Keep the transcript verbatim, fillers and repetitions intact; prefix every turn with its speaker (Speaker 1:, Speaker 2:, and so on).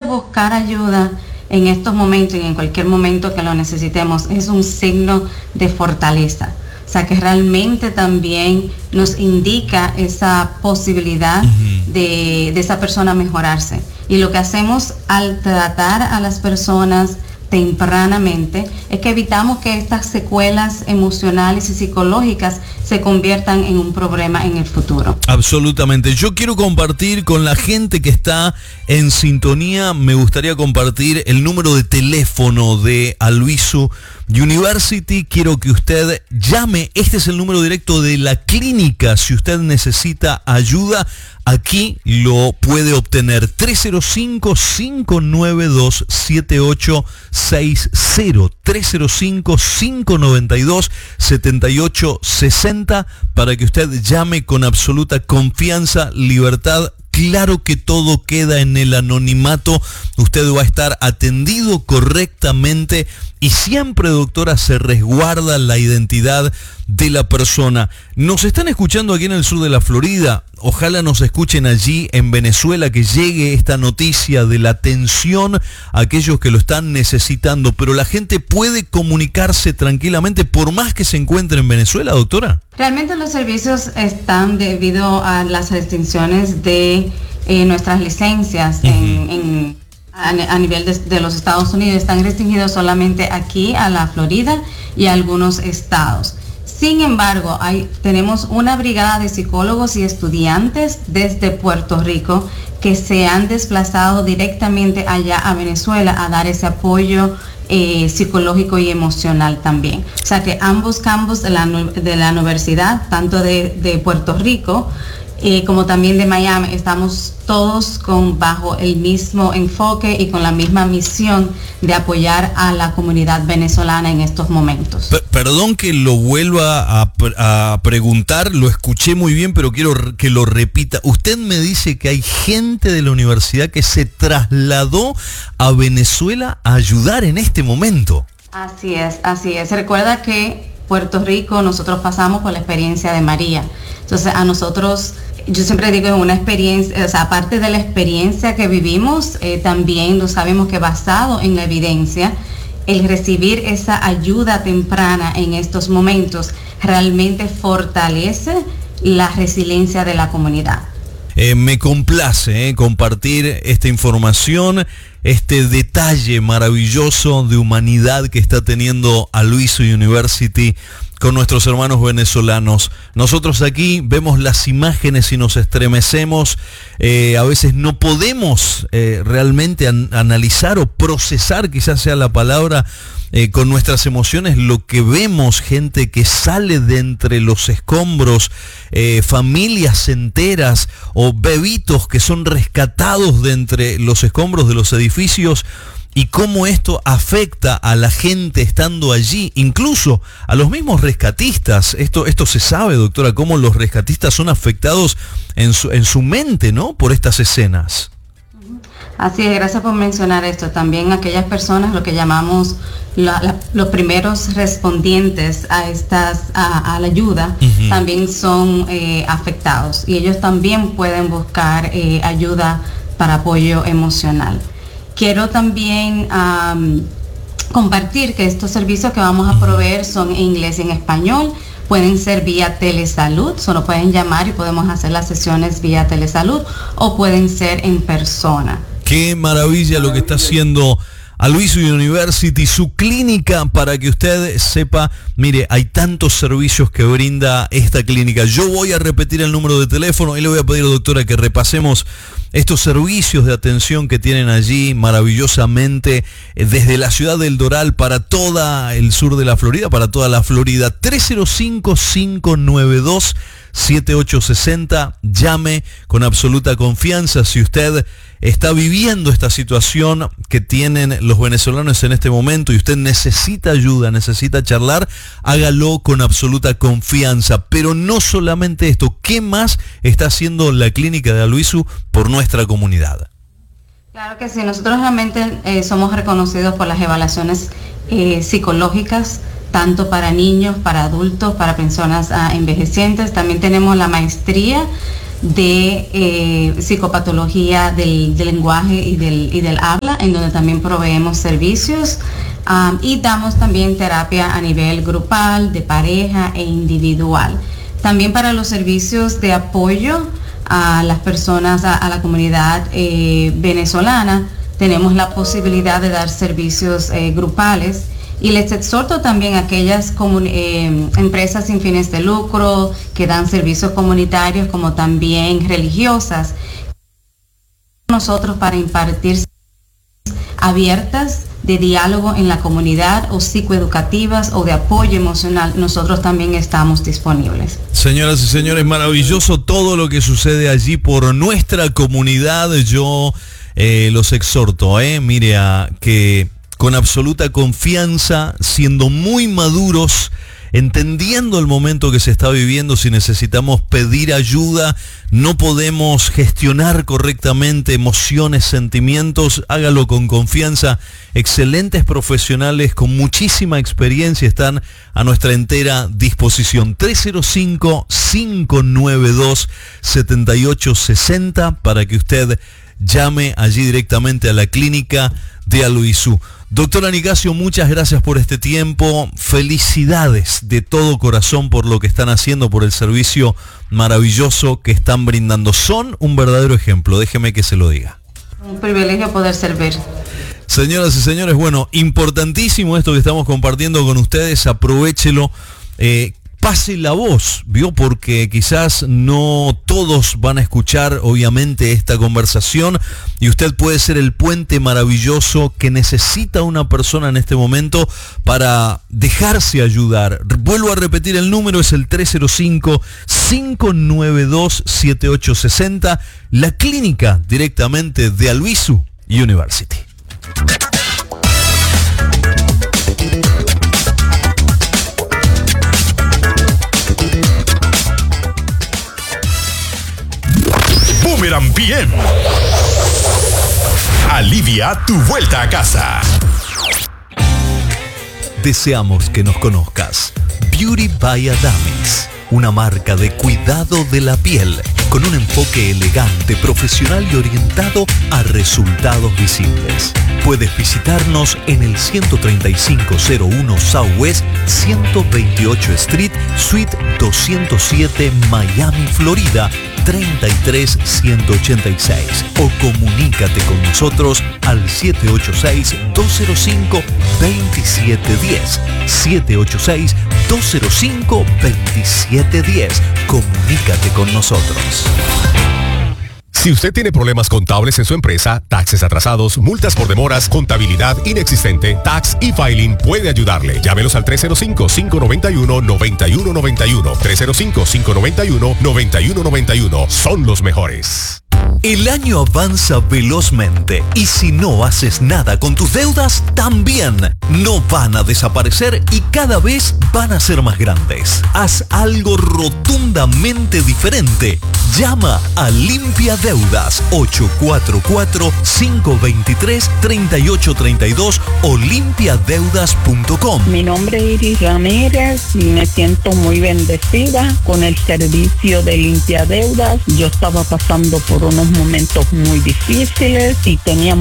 Speaker 1: buscar ayuda en estos momentos y en cualquier momento que lo necesitemos es un signo de fortaleza. O sea, que realmente también nos indica esa posibilidad uh-huh. de, de esa persona mejorarse. Y lo que hacemos al tratar a las personas tempranamente es que evitamos que estas secuelas emocionales y psicológicas se conviertan en un problema en el futuro.
Speaker 2: Absolutamente. Yo quiero compartir con la gente que está en sintonía, me gustaría compartir el número de teléfono de Albizu University. Quiero que usted llame. Este es el número directo de la clínica. Si usted necesita ayuda, aquí lo puede obtener. tres cero cinco, cinco nueve dos, siete ocho seis cero. tres cero cinco, cinco nueve dos, siete ocho seis cero para que usted llame con absoluta confianza, libertad. Claro que todo queda en el anonimato. Usted va a estar atendido correctamente y siempre, doctora, se resguarda la identidad de la persona. Nos están escuchando aquí en el sur de la Florida. Ojalá nos escuchen allí en Venezuela, que llegue esta noticia de la atención a aquellos que lo están necesitando. Pero la gente puede comunicarse tranquilamente por más que se encuentre en Venezuela, doctora.
Speaker 1: Realmente los servicios están debido a las restricciones de eh, nuestras licencias uh-huh. en, en, a, a nivel de, de los Estados Unidos. Están restringidos solamente aquí a la Florida y a algunos estados. Sin embargo, hay, tenemos una brigada de psicólogos y estudiantes desde Puerto Rico que se han desplazado directamente allá a Venezuela a dar ese apoyo eh, psicológico y emocional también. O sea que ambos campos de la, de la universidad, tanto de, de Puerto Rico eh, como también de Miami, estamos todos con bajo el mismo enfoque y con la misma misión de apoyar a la comunidad venezolana en estos momentos.
Speaker 2: P- perdón que lo vuelva a, a preguntar, lo escuché muy bien, pero quiero que lo repita. Usted me dice que hay gente de la universidad que se trasladó a Venezuela a ayudar en este momento.
Speaker 1: Así es, así es. Recuerda que Puerto Rico, nosotros pasamos por la experiencia de María. Entonces, a nosotros, yo siempre digo, es una experiencia, o sea, aparte de la experiencia que vivimos, eh, también lo sabemos que basado en la evidencia, el recibir esa ayuda temprana en estos momentos realmente fortalece la resiliencia de la comunidad.
Speaker 2: Eh, me complace eh, compartir esta información, este detalle maravilloso de humanidad que está teniendo Albizu University con nuestros hermanos venezolanos. Nosotros aquí vemos las imágenes y nos estremecemos. Eh, a veces no podemos eh, realmente an- analizar o procesar, quizás sea la palabra, eh, con nuestras emociones lo que vemos, gente que sale de entre los escombros, eh, familias enteras o bebitos que son rescatados de entre los escombros de los edificios. Y cómo esto afecta a la gente estando allí, incluso a los mismos rescatistas. Esto, esto se sabe, doctora, cómo los rescatistas son afectados en su, en su mente, ¿no?, por estas escenas.
Speaker 1: Así es, gracias por mencionar esto. También aquellas personas, lo que llamamos la, la, los primeros respondientes a estas a, a la ayuda, uh-huh. también son eh, afectados y ellos también pueden buscar eh, ayuda para apoyo emocional. Quiero también um, compartir que estos servicios que vamos a proveer son en inglés y en español. Pueden ser vía telesalud, solo pueden llamar y podemos hacer las sesiones vía telesalud, o pueden ser en persona.
Speaker 2: Qué maravilla lo que está haciendo Albizu University, su clínica, para que usted sepa. Mire, hay tantos servicios que brinda esta clínica. Yo voy a repetir el número de teléfono y le voy a pedir, doctora, que repasemos estos servicios de atención que tienen allí maravillosamente desde la ciudad del Doral para todo el sur de la Florida, para toda la Florida. tres cero cinco, cinco nueve dos, siete ocho seis cero. Llame con absoluta confianza. Si usted está viviendo esta situación que tienen los venezolanos en este momento y usted necesita ayuda, necesita charlar, hágalo con absoluta confianza. Pero no solamente esto, ¿qué más está haciendo la clínica de Albizu por nuestra comunidad?
Speaker 1: Claro que sí, nosotros realmente eh, somos reconocidos por las evaluaciones eh, psicológicas, tanto para niños, para adultos, para personas uh, envejecientes. También tenemos la maestría de eh, psicopatología del, del lenguaje y del, y del habla, en donde también proveemos servicios um, y damos también terapia a nivel grupal, de pareja e individual. También para los servicios de apoyo a las personas, a, a la comunidad eh, venezolana, tenemos la posibilidad de dar servicios eh, grupales, y les exhorto también a aquellas eh, empresas sin fines de lucro que dan servicios comunitarios como también religiosas, nosotros para impartir abiertas de diálogo en la comunidad o psicoeducativas o de apoyo emocional, nosotros también estamos disponibles.
Speaker 2: Señoras y señores, maravilloso todo lo que sucede allí por nuestra comunidad. Yo eh, los exhorto, eh, mire, a que con absoluta confianza, siendo muy maduros, entendiendo el momento que se está viviendo, si necesitamos pedir ayuda, no podemos gestionar correctamente emociones, sentimientos, hágalo con confianza. Excelentes profesionales con muchísima experiencia están a nuestra entera disposición. tres cero cinco, cinco nueve dos, siete ocho seis cero para que usted llame allí directamente a la clínica de Aluizú. Doctora Nicasio, muchas gracias por este tiempo. Felicidades de todo corazón por lo que están haciendo, por el servicio maravilloso que están brindando. Son un verdadero ejemplo, déjeme que se lo diga.
Speaker 1: Un privilegio poder servir.
Speaker 2: Señoras y señores, bueno, importantísimo esto que estamos compartiendo con ustedes, aprovéchelo. Eh, Pase la voz, ¿vio? Porque quizás no todos van a escuchar, obviamente, esta conversación, y usted puede ser el puente maravilloso que necesita una persona en este momento para dejarse ayudar. Vuelvo a repetir, el número es el tres cero cinco, cinco nueve dos, siete ocho seis cero, la clínica directamente de Aluizú University.
Speaker 3: Boomerang P M. Alivia tu vuelta a casa.
Speaker 2: Deseamos que nos conozcas. Beauty by Adames, una marca de cuidado de la piel con un enfoque elegante, profesional y orientado a resultados visibles. Puedes visitarnos en el ciento treinta y cinco cero uno Southwest ciento veintiocho Street, Suite doscientos siete, Miami, Florida, treinta y tres ciento ochenta y seis, o comunícate con nosotros al siete ocho seis, dos cero cinco, dos siete uno cero, siete ocho seis, dos cero cinco, dos siete uno cero. Comunícate con nosotros.
Speaker 3: Si usted tiene problemas contables en su empresa, taxes atrasados, multas por demoras, contabilidad inexistente, Tax e-Filing puede ayudarle. Llámelos al tres cero cinco, cinco nueve uno, nueve uno nueve uno. tres cero cinco, cinco nueve uno, nueve uno nueve uno. Son los mejores.
Speaker 2: El año avanza velozmente y si no haces nada con tus deudas, también no van a desaparecer y cada vez van a ser más grandes. Haz algo rotundamente diferente. Llama a Limpia Deudas ocho cuatro cuatro, cinco dos tres, tres ocho tres dos o limpia deudas punto com.
Speaker 4: Mi nombre es Iris Ramírez y me siento muy bendecida con el servicio de Limpia Deudas. Yo estaba pasando por unos momentos muy difíciles y tenía